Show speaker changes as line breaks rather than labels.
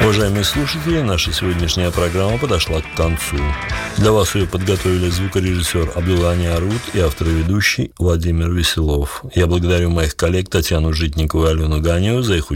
Уважаемые слушатели, наша сегодняшняя программа подошла к концу. Для вас ее подготовили звукорежиссер Абдулани Арут и автор и ведущий Владимир Веселов. Я благодарю моих коллег Татьяну Житникову и Алену Ганеву за их